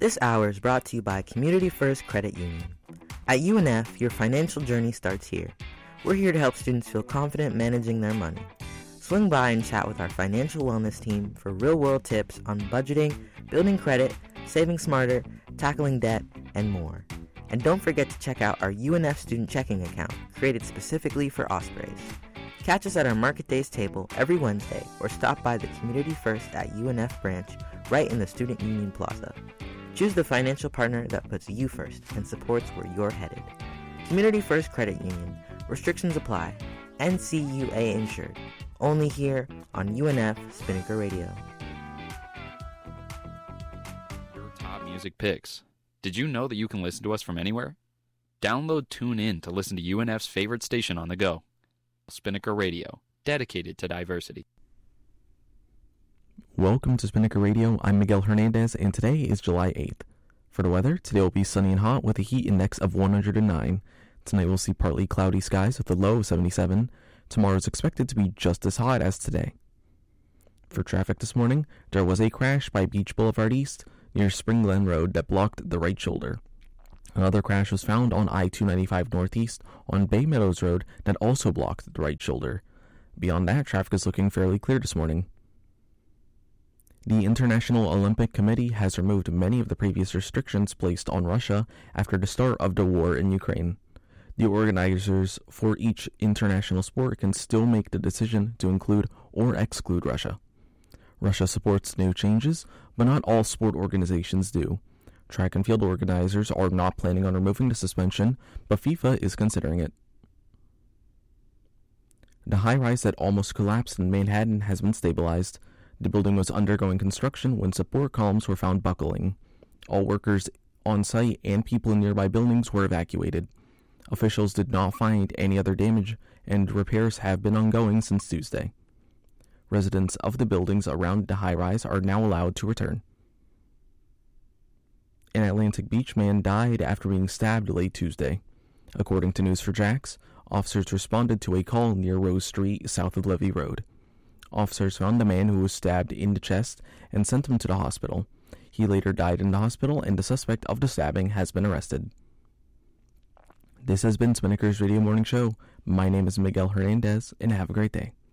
This hour is brought to you by Community First Credit Union. At UNF, your financial journey starts here. We're here to help students feel confident managing their money. Swing by and chat with our financial wellness team for real-world tips on budgeting, building credit, saving smarter, tackling debt, and more. And don't forget to check out our UNF student checking account, created specifically for Ospreys. Catch us at our Market Days table every Wednesday, or stop by the Community First at UNF branch right in the Student Union Plaza. Choose the financial partner that puts you first and supports where you're headed. Community First Credit Union. Restrictions apply. NCUA insured. Only here on UNF Spinnaker Radio. Your top music picks. Did you know that you can listen to us from anywhere? Download TuneIn to listen to UNF's favorite station on the go. Spinnaker Radio, dedicated to diversity. Welcome to Spinnaker Radio. I'm Miguel Hernandez, and today is July 8th. For the weather, today will be sunny and hot with a heat index of 109. Tonight we'll see partly cloudy skies with a low of 77. Tomorrow is expected to be just as hot as today. For traffic this morning, there was a crash by Beach Boulevard East near Spring Glen Road that blocked the right shoulder. Another crash was found on I-295 Northeast on Bay Meadows Road that also blocked the right shoulder. Beyond that, traffic is looking fairly clear this morning. The International Olympic Committee has removed many of the previous restrictions placed on Russia after the start of the war in Ukraine. The organizers for each international sport can still make the decision to include or exclude Russia. Russia supports new changes, but not all sport organizations do. Track and field organizers are not planning on removing the suspension, but FIFA is considering it. The high-rise that almost collapsed in Manhattan has been stabilized. The building was undergoing construction when support columns were found buckling. All workers on site and people in nearby buildings were evacuated. Officials did not find any other damage, and repairs have been ongoing since Tuesday. Residents of the buildings around the high-rise are now allowed to return. An Atlantic Beach man died after being stabbed late Tuesday. According to News4Jax, officers responded to a call near Rose Street, south of Levee Road. Officers found the man who was stabbed in the chest and sent him to the hospital. He later died in the hospital, and the suspect of the stabbing has been arrested. This has been Spinnaker's Radio Morning Show. My name is Miguel Hernandez, and have a great day.